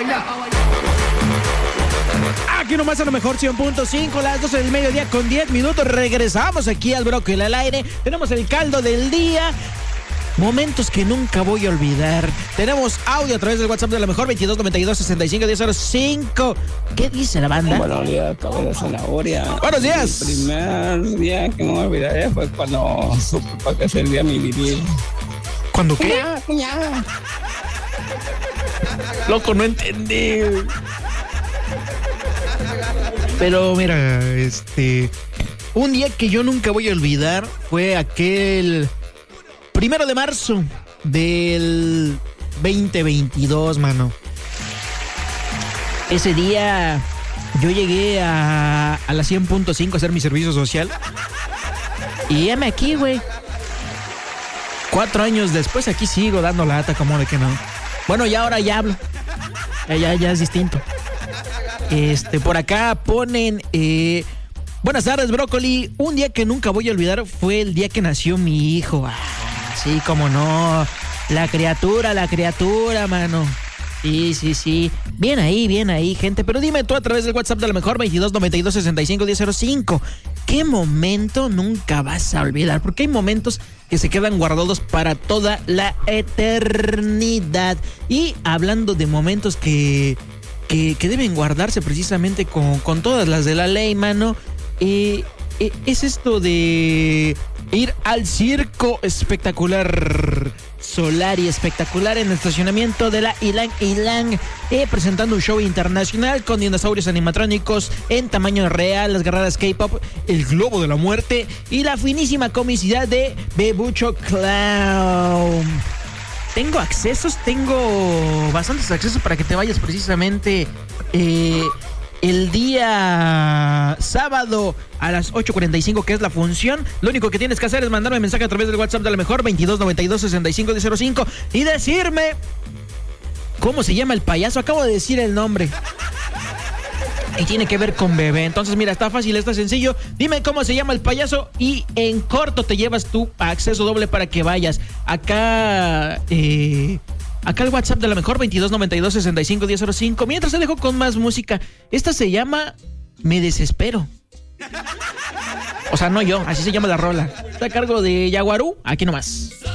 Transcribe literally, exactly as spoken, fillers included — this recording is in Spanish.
bailar. Aquí nomás a lo mejor cien punto cinco, las doce del mediodía con diez minutos. Regresamos aquí al Brócoli al aire. Tenemos el caldo del día. Momentos que nunca voy a olvidar. Tenemos audio a través del WhatsApp de la mejor veintidós noventa y dos sesenta y cinco diez cero cinco. ¿Qué dice la banda? Buenos días, cabello de zanahoria. Buenos días. El primer día que no me olvidaré fue cuando supe para qué servía mi vivir. ¿Cuándo qué? Cuñá, cuñá. Loco, no entendí. Pero mira, este... un día que yo nunca voy a olvidar fue aquel... primero de marzo del veinte veintidós, mano. Ese día yo llegué a, a la cien punto cinco a hacer mi servicio social. Y heme aquí, güey. Cuatro años después aquí sigo dando lata, como de que no. Bueno, y ahora ya hablo. Ya, ya, ya es distinto. Este, por acá ponen... Eh, buenas tardes, Brócoli. Un día que nunca voy a olvidar fue el día que nació mi hijo. Ah, sí, cómo no. La criatura, la criatura, mano. Sí, sí, sí. Bien ahí, bien ahí, gente. Pero dime tú a través del WhatsApp de la mejor veintidós noventa y dos sesenta y cinco diez cero cinco. ¿Qué momento nunca vas a olvidar? Porque hay momentos que se quedan guardados para toda la eternidad. Y hablando de momentos que, que, que deben guardarse precisamente con, con todas las de la ley, mano. Eh, eh, es esto de ir al circo espectacular. Solari espectacular en el estacionamiento de la Ilang Ilang, eh, presentando un show internacional con dinosaurios animatrónicos en tamaño real, las guerreras K-pop, el globo de la muerte y la finísima comicidad de Bebucho Clown. Tengo accesos, tengo bastantes accesos para que te vayas precisamente eh, el día sábado a las ocho cuarenta y cinco, que es la función. Lo único que tienes que hacer es mandarme mensaje a través del WhatsApp de la mejor veintidós noventa y dos sesenta y cinco diez cero cinco y decirme cómo se llama el payaso. Acabo de decir el nombre y tiene que ver con bebé. Entonces mira, está fácil, está sencillo. Dime cómo se llama el payaso y en corto te llevas tu acceso doble para que vayas. Acá eh Acá el WhatsApp de la mejor veintidós noventa y dos sesenta y cinco diez cero cinco. Mientras te dejo con más música. Esta se llama Me Desespero. O sea, no yo, así se llama la rola. Está a cargo de Yaguarú. Aquí nomás.